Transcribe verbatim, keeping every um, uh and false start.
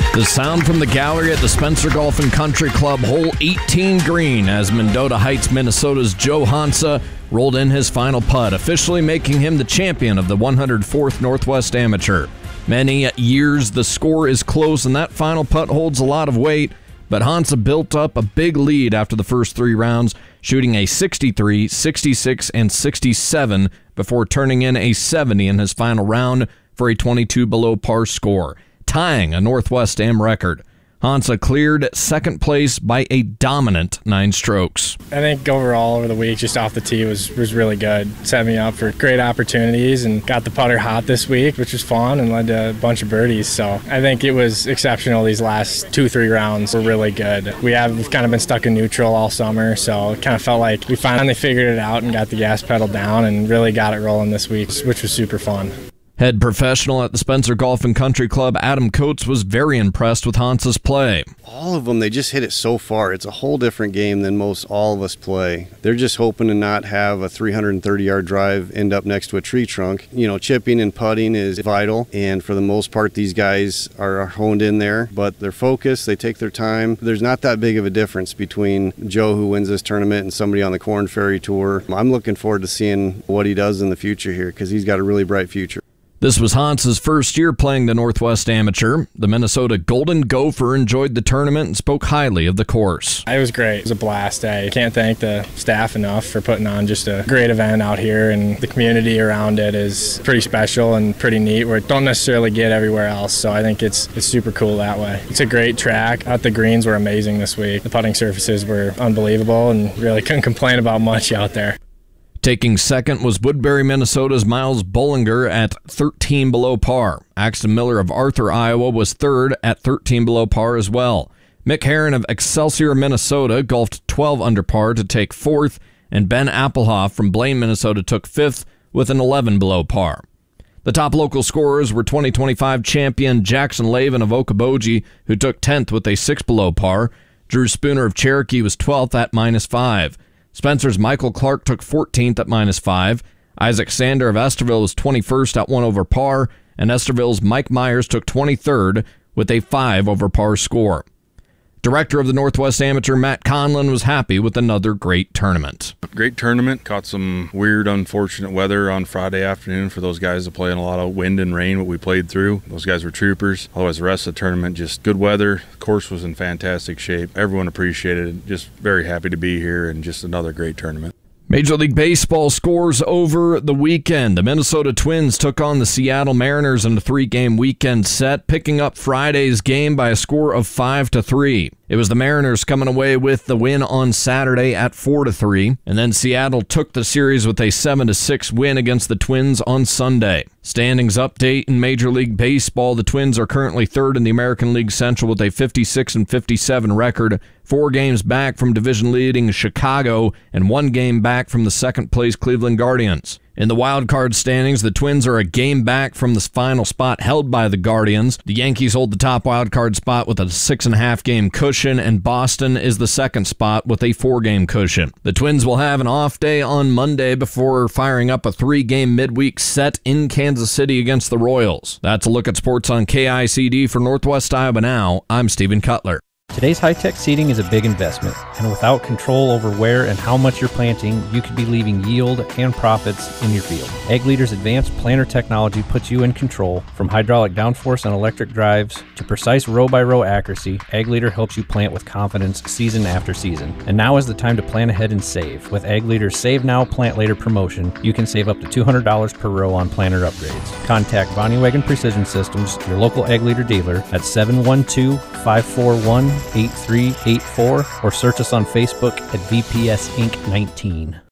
The sound from the gallery at the Spencer Golf and Country Club, hole eighteen green, as Mendota Heights, Minnesota's Joe Hansa rolled in his final putt, officially making him the champion of the one hundred fourth Northwest Amateur. Many years the score is close, and that final putt holds a lot of weight, but Hansa built up a big lead after the first three rounds, shooting a sixty-three, sixty-six, and sixty-seven before turning in a seventy in his final round for a twenty-two below par score, tying a Northwest Am record. Hansa cleared second place by a dominant nine strokes. I think overall over the week, just off the tee was, was really good. Set me up for great opportunities and got the putter hot this week, which was fun and led to a bunch of birdies. So I think it was exceptional. These last two, three rounds were really good. We have we've kind of been stuck in neutral all summer, so it kind of felt like we finally figured it out and got the gas pedal down and really got it rolling this week, which was super fun. Head professional at the Spencer Golf and Country Club, Adam Coates, was very impressed with Hansa's play. All of them, they just hit it so far. It's a whole different game than most all of us play. They're just hoping to not have a three hundred thirty yard drive end up next to a tree trunk. You know, chipping and putting is vital, and for the most part, these guys are honed in there, but they're focused, they take their time. There's not that big of a difference between Joe, who wins this tournament, and somebody on the Korn Ferry Tour. I'm looking forward to seeing what he does in the future here, because he's got a really bright future. This was Hansa's first year playing the Northwest Amateur. The Minnesota Golden Gopher enjoyed the tournament and spoke highly of the course. It was great. It was a blast. I can't thank the staff enough for putting on just a great event out here, and the community around it is pretty special and pretty neat, where it don't necessarily get everywhere else, so I think it's, it's super cool that way. It's a great track. Out the greens were amazing this week. The putting surfaces were unbelievable and really couldn't complain about much out there. Taking second was Woodbury, Minnesota's Miles Bollinger at thirteen below par. Axton Miller of Arthur, Iowa was third at thirteen below par as well. Mick Herron of Excelsior, Minnesota golfed twelve under par to take fourth, and Ben Applehoff from Blaine, Minnesota took fifth with an eleven below par. The top local scorers were twenty twenty-five champion Jackson Lavin of Okoboji, who took tenth with a six below par. Drew Spooner of Cherokee was twelfth at minus five. Spencer's Michael Clark took fourteenth at minus five. Isaac Sander of Esterville was twenty-first at one over par, and Esterville's Mike Myers took twenty-third with a five over par score. Director of the Northwest Amateur, Matt Conlon, was happy with another great tournament. Great tournament. Caught some weird, unfortunate weather on Friday afternoon for those guys that play in a lot of wind and rain, but we played through. Those guys were troopers. Otherwise, the rest of the tournament, just good weather. The course was in fantastic shape. Everyone appreciated it. Just very happy to be here, and just another great tournament. Major League Baseball scores over the weekend. The Minnesota Twins took on the Seattle Mariners in a three-game weekend set, picking up Friday's game by a score of five to three. It was the Mariners coming away with the win on Saturday at four to three, and then Seattle took the series with a seven to six win against the Twins on Sunday. Standings update in Major League Baseball: the Twins are currently third in the American League Central with a fifty-six and fifty-seven record, four games back from division-leading Chicago, and one game back from the second-place Cleveland Guardians. In the wild card standings, the Twins are a game back from the final spot held by the Guardians. The Yankees hold the top wild card spot with a six and a half game cushion, and Boston is the second spot with a four game cushion. The Twins will have an off day on Monday before firing up a three game midweek set in Kansas City against the Royals. That's a look at sports on K I C D. For Northwest Iowa Now, I'm Stephen Cutler. Today's high-tech seeding is a big investment, and without control over where and how much you're planting, you could be leaving yield and profits in your field. Ag Leader's advanced planter technology puts you in control. From hydraulic downforce and electric drives to precise row-by-row accuracy, Ag Leader helps you plant with confidence season after season. And now is the time to plan ahead and save. With Ag Leader's Save Now, Plant Later promotion, you can save up to two hundred dollars per row on planter upgrades. Contact Vonnewagen Precision Systems, your local Ag Leader dealer, at seven one two, five four one, eight three eight four, or search us on Facebook at V P S Inc nineteen.